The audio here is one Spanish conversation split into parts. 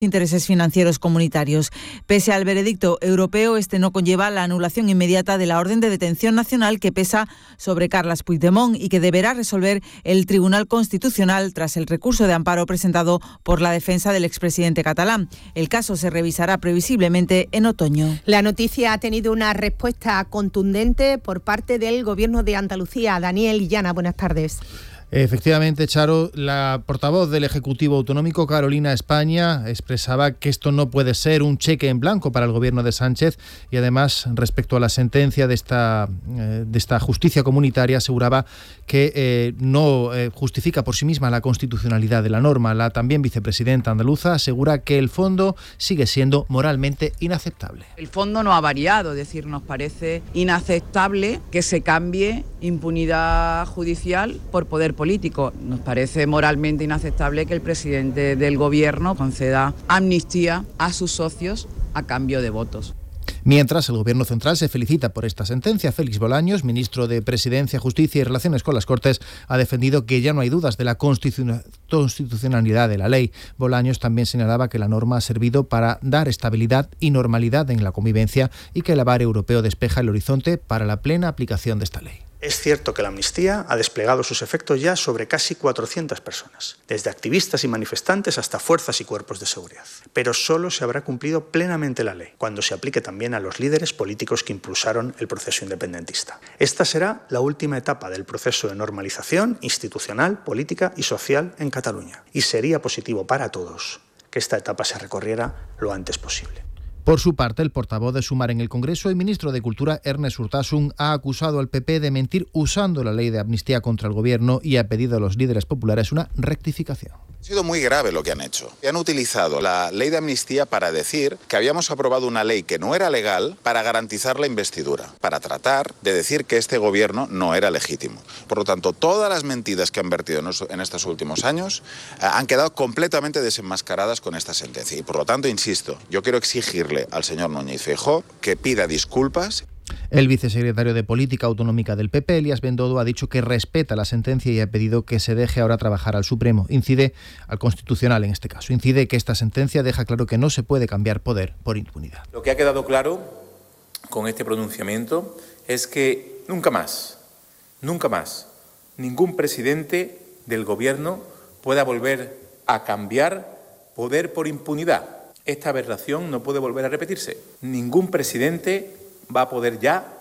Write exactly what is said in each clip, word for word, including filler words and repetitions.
intereses financieros comunitarios. Pese al veredicto europeo, este no conlleva la anulación inmediata de la orden de detención nacional que pesa sobre Carles Puigdemont y que deberá resolver el Tribunal Constitucional tras el recurso de amparo presentado por la defensa del expresidente catalán. El caso se revisará previsiblemente en otoño. La noticia ha tenido una respuesta contundente por parte del Gobierno de Andalucía. Daniel Illana, buenas tardes. Efectivamente, Charo, la portavoz del Ejecutivo Autonómico, Carolina España, expresaba que esto no puede ser un cheque en blanco para el gobierno de Sánchez y además, respecto a la sentencia de esta, eh, de esta justicia comunitaria, aseguraba que eh, no eh, justifica por sí misma la constitucionalidad de la norma. La también vicepresidenta andaluza asegura que el fondo sigue siendo moralmente inaceptable. El fondo no ha variado, es decir, nos parece inaceptable que se cambie impunidad judicial por poder político. Nos parece moralmente inaceptable que el presidente del gobierno conceda amnistía a sus socios a cambio de votos. Mientras, el Gobierno central se felicita por esta sentencia. Félix Bolaños, ministro de Presidencia, Justicia y Relaciones con las Cortes, ha defendido que ya no hay dudas de la constitucionalidad de la ley. Bolaños también señalaba que la norma ha servido para dar estabilidad y normalidad en la convivencia y que el aval europeo despeja el horizonte para la plena aplicación de esta ley. Es cierto que la amnistía ha desplegado sus efectos ya sobre casi cuatrocientas personas, desde activistas y manifestantes hasta fuerzas y cuerpos de seguridad. Pero solo se habrá cumplido plenamente la ley cuando se aplique también a los líderes políticos que impulsaron el proceso independentista. Esta será la última etapa del proceso de normalización institucional, política y social en Cataluña. Y sería positivo para todos que esta etapa se recorriera lo antes posible. Por su parte, el portavoz de Sumar en el Congreso y ministro de Cultura, Ernest Urtasun, ha acusado al P P de mentir usando la ley de amnistía contra el gobierno y ha pedido a los líderes populares una rectificación. Ha sido muy grave lo que han hecho. Han utilizado la ley de amnistía para decir que habíamos aprobado una ley que no era legal para garantizar la investidura, para tratar de decir que este gobierno no era legítimo. Por lo tanto, todas las mentiras que han vertido en estos últimos años eh, han quedado completamente desenmascaradas con esta sentencia. Y por lo tanto, insisto, yo quiero exigirle al señor Núñez Feijóo que pida disculpas. El vicesecretario de Política Autonómica del P P, Elías Bendodo, ha dicho que respeta la sentencia y ha pedido que se deje ahora trabajar al Supremo. Incide al Constitucional en este caso. Incide que esta sentencia deja claro que no se puede cambiar poder por impunidad. Lo que ha quedado claro con este pronunciamiento es que nunca más, nunca más, ningún presidente del gobierno pueda volver a cambiar poder por impunidad. Esta aberración no puede volver a repetirse. Ningún presidente va a poder ya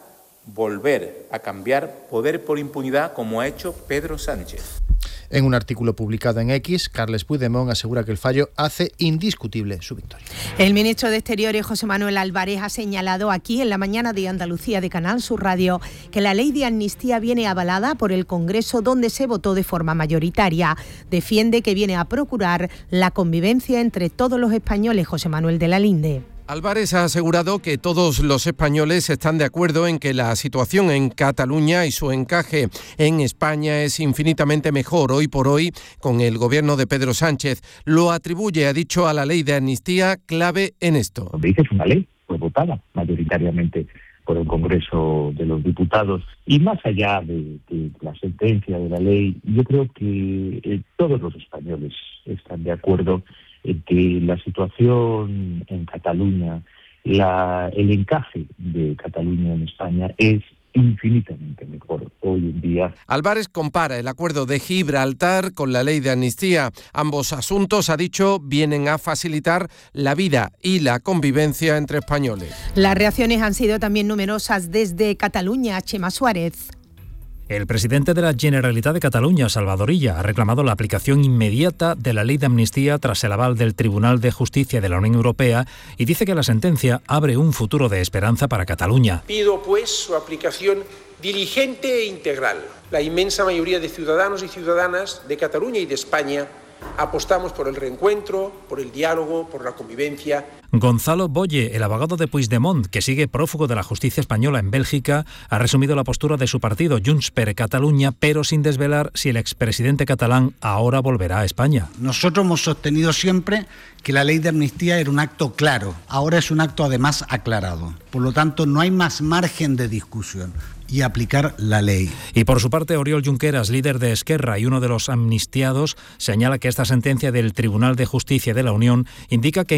volver a cambiar poder por impunidad como ha hecho Pedro Sánchez. En un artículo publicado en X, Carles Puigdemont asegura que el fallo hace indiscutible su victoria. El ministro de Exteriores, José Manuel Álvarez, ha señalado aquí en la mañana de Andalucía de Canal Sur Radio que la ley de amnistía viene avalada por el Congreso, donde se votó de forma mayoritaria. Defiende que viene a procurar la convivencia entre todos los españoles. José Manuel de la Linde. Álvarez ha asegurado que todos los españoles están de acuerdo en que la situación en Cataluña y su encaje en España es infinitamente mejor hoy por hoy con el gobierno de Pedro Sánchez. Lo atribuye, ha dicho, a la ley de amnistía, clave en esto. Lo que dice es una ley, fue votada mayoritariamente por el Congreso de los Diputados. Y más allá de, de la sentencia de la ley, yo creo que eh, todos los españoles están de acuerdo en que la situación en Cataluña, la, el encaje de Cataluña en España es infinitamente mejor hoy en día. Álvarez compara el acuerdo de Gibraltar con la ley de amnistía. Ambos asuntos, ha dicho, vienen a facilitar la vida y la convivencia entre españoles. Las reacciones han sido también numerosas desde Cataluña. Chema Suárez. El presidente de la Generalitat de Cataluña, Salvador Illa, ha reclamado la aplicación inmediata de la ley de amnistía tras el aval del Tribunal de Justicia de la Unión Europea y dice que la sentencia abre un futuro de esperanza para Cataluña. Pido, pues, su aplicación diligente e integral. La inmensa mayoría de ciudadanos y ciudadanas de Cataluña y de España apostamos por el reencuentro, por el diálogo, por la convivencia. Gonzalo Boye, el abogado de Puigdemont, que sigue prófugo de la justicia española en Bélgica, ha resumido la postura de su partido Junts per Catalunya, pero sin desvelar si el expresidente catalán ahora volverá a España. Nosotros hemos sostenido siempre que la ley de amnistía era un acto claro, ahora es un acto además aclarado. Por lo tanto, no hay más margen de discusión y aplicar la ley. Y por su parte, Oriol Junqueras, líder de Esquerra y uno de los amnistiados, señala que esta sentencia del Tribunal de Justicia de la Unión indica que